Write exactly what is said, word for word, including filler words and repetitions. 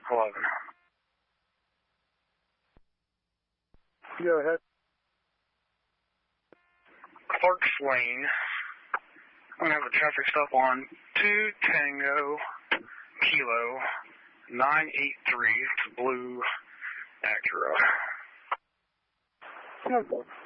eleven. Go ahead. Clark's Lane. I'm going to have a traffic stop on two Tango Kilo nine eight three. It's a blue Acura. Okay.